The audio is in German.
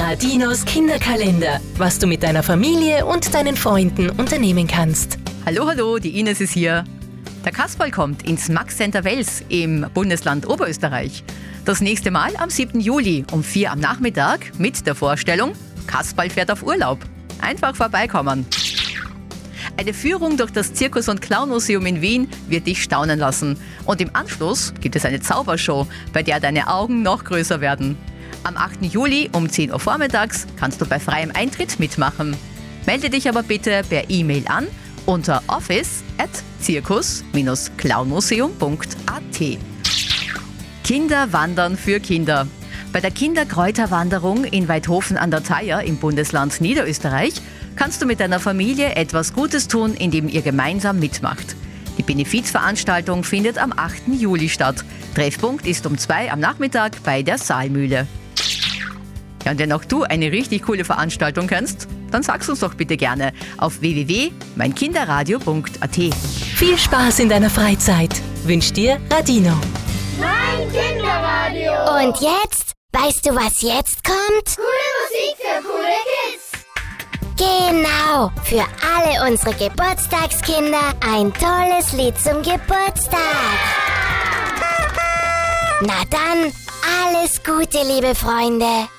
Radinos Kinderkalender, was du mit deiner Familie und deinen Freunden unternehmen kannst. Hallo, die Ines ist hier. Der Kasperl kommt ins Max Center Wels im Bundesland Oberösterreich. Das nächste Mal am 7. Juli um 4 am Nachmittag mit der Vorstellung Kasperl fährt auf Urlaub. Einfach vorbeikommen. Eine Führung durch das Zirkus- und Clown-Museum in Wien wird dich staunen lassen. Und im Anschluss gibt es eine Zaubershow, bei der deine Augen noch größer werden. Am 8. Juli um 10 Uhr vormittags kannst du bei freiem Eintritt mitmachen. Melde dich aber bitte per E-Mail an unter office@zirkus-clownmuseum.at. Kinder wandern für Kinder. Bei der Kinderkräuterwanderung in Weidhofen an der Thaya im Bundesland Niederösterreich kannst du mit deiner Familie etwas Gutes tun, indem ihr gemeinsam mitmacht. Die Benefizveranstaltung findet am 8. Juli statt. Treffpunkt ist um 2 am Nachmittag bei der Saalmühle. Ja, und wenn auch du eine richtig coole Veranstaltung kennst, dann sag's uns doch bitte gerne auf www.meinkinderradio.at. Viel Spaß in deiner Freizeit wünscht dir Radino. Mein Kinderradio. Und jetzt? Weißt du, was jetzt kommt? Coole Musik für coole Kids. Genau, für alle unsere Geburtstagskinder ein tolles Lied zum Geburtstag. Na dann, alles Gute, liebe Freunde.